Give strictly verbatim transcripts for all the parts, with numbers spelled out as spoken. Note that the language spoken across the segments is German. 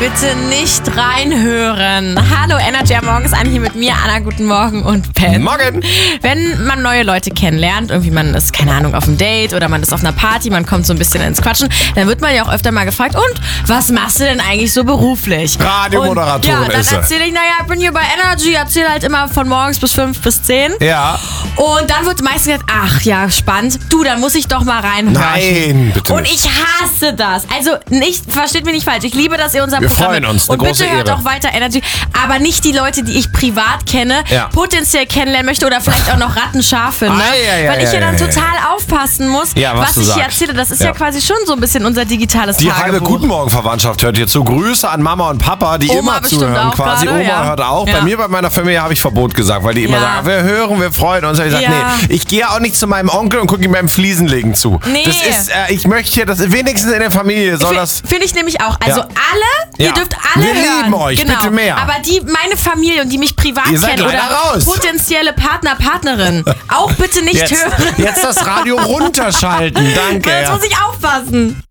Bitte nicht reinhören. Hallo, Energy am Morgen ist an hier mit mir, Anna, guten Morgen und Ben. Morgen. Wenn man neue Leute kennenlernt, irgendwie man ist, keine Ahnung, auf einem Date oder man ist auf einer Party, man kommt so ein bisschen ins Quatschen, dann wird man ja auch öfter mal gefragt, und was machst du denn eigentlich so beruflich? Radiomoderatorin und, ja, ist dann er. erzähle ich, naja, ich bin hier bei Energy, erzähle halt immer von morgens bis fünf bis zehn. Ja. Und dann wird meistens gesagt, ach ja, spannend. Du, dann muss ich doch mal reinhören. Nein, bitte Und nicht. ich hasse das. Also nicht, versteht mich nicht falsch. Ich liebe, dass ihr unser Wir Programm freuen uns, eine und große bitte hört Ehre. auch weiter Energy. Aber nicht die Leute, die ich privat kenne, Ja. potenziell kennenlernen möchte oder vielleicht auch noch rattenscharf finde. Ah, ja, ja, Weil ich ja ja, dann ja, total aufpassen muss, Ja, was was du ich hier sagst. erzähle. Das ist ja. Ja. quasi schon so ein bisschen unser digitales Die halbe Tagebuch. Guten Morgen-Verwandtschaft hört hier zu. Grüße an Mama und Papa, die Oma immer bestimmt zuhören auch quasi. gerade, Oma ja. hört auch. Ja. Bei mir, bei meiner Familie habe ich Verbot gesagt, weil die immer Ja. sagen, wir hören, wir freuen uns. Und ich sage, Ja. nee, ich gehe auch nicht zu meinem Onkel und gucke ihm beim Fliesenlegen zu. Nee. Das ist, äh, ich möchte hier, das wenigstens in der Familie soll das... Finde ich nämlich auch. Also Ja. alle, ihr Ja. dürft alle Wir hören. lieben euch, genau. bitte mehr. Aber die, meine Familie und die mich privat Ihr seid kennen oder leider raus. potenzielle Partner, Partnerin, auch bitte nicht Jetzt, hören. jetzt das Radio runterschalten, danke. Jetzt Ja. muss ich aufpassen.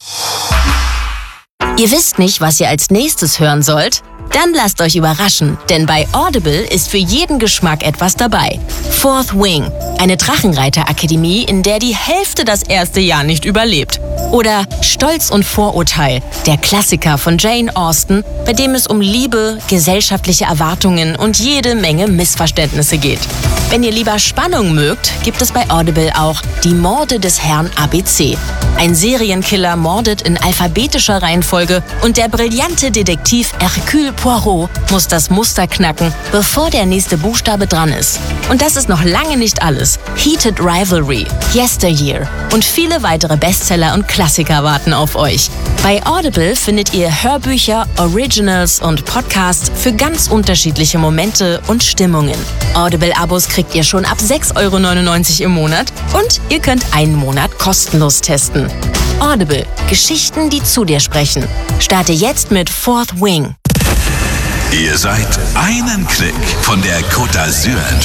Ihr wisst nicht, was ihr als nächstes hören sollt? Dann lasst euch überraschen, denn bei Audible ist für jeden Geschmack etwas dabei. Fourth Wing, eine Drachenreiterakademie, in der die Hälfte das erste Jahr nicht überlebt. Oder Stolz und Vorurteil, der Klassiker von Jane Austen, bei dem es um Liebe, gesellschaftliche Erwartungen und jede Menge Missverständnisse geht. Wenn ihr lieber Spannung mögt, gibt es bei Audible auch Die Morde des Herrn A B C. Ein Serienkiller mordet in alphabetischer Reihenfolge und der brillante Detektiv Hercule Poirot muss das Muster knacken, bevor der nächste Buchstabe dran ist. Und das ist noch lange nicht alles. Heated Rivalry, Yesteryear und viele weitere Bestseller und Klassiker warten auf euch. Bei Audible findet ihr Hörbücher, Originals und Podcasts für ganz unterschiedliche Momente und Stimmungen. Audible-Abos kriegt ihr schon ab sechs Euro neunundneunzig im Monat und ihr könnt einen Monat kostenlos testen. Audible. Geschichten, die zu dir sprechen. Starte jetzt mit Fourth Wing. Ihr seid einen Klick von der Côte d'Azur entfernt.